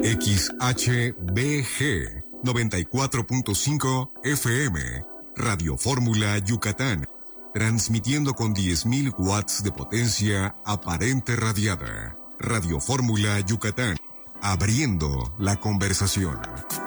XHBG 94.5 FM, Radio Fórmula Yucatán, transmitiendo con 10.000 watts de potencia aparente radiada. Radio Fórmula Yucatán, abriendo la conversación.